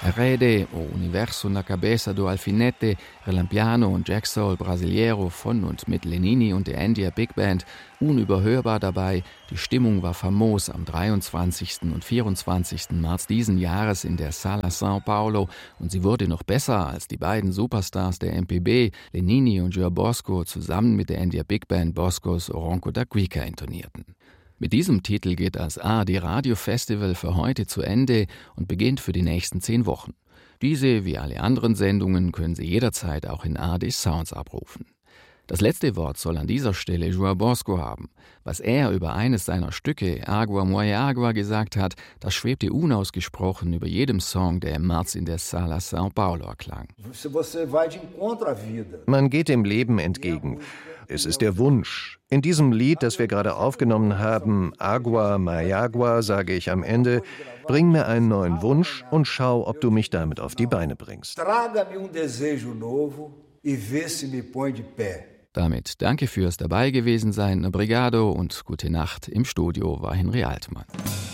Rede, O Universo na Cabeça do Alfinete, Relampiano und Jack Soul Brasileiro von und mit Lenini und der India Big Band, unüberhörbar dabei. Die Stimmung war famos am 23. und 24. März diesen Jahres in der Sala São Paulo und sie wurde noch besser, als die beiden Superstars der MPB, Lenini und Gil Bosco, zusammen mit der India Big Band Boscos Ronco da Cuica intonierten. Mit diesem Titel geht das ARD Radio Festival für heute zu Ende und beginnt für die nächsten 10 Wochen. Diese, wie alle anderen Sendungen, können Sie jederzeit auch in ARD Sounds abrufen. Das letzte Wort soll an dieser Stelle Gil Bosco haben. Was er über eines seiner Stücke, Agua Moe Agua, gesagt hat, das schwebte unausgesprochen über jedem Song, der im März in der Sala São Paulo erklang. Man geht dem Leben entgegen. Es ist der Wunsch. In diesem Lied, das wir gerade aufgenommen haben, Agua Mayagua, sage ich am Ende, bring mir einen neuen Wunsch und schau, ob du mich damit auf die Beine bringst. Damit danke fürs Dabei gewesen sein, obrigado und gute Nacht. Im Studio war Henry Altmann.